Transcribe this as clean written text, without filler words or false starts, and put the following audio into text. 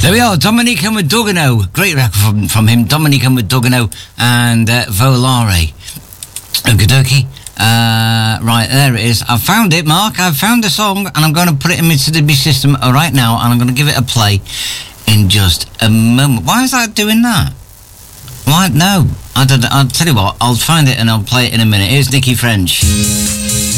There we are, Dominic and with Dugano. Great record from him, Dominic and with Dugano and Volare. Okie right, there it is. I've found it, Mark. I've found the song and I'm going to put it in my CDB system right now and I'm going to give it a play in just a moment. Why is that doing that? Why? No. I don't know. I'll tell you what, I'll find it and I'll play it in a minute. Here's Nicky French.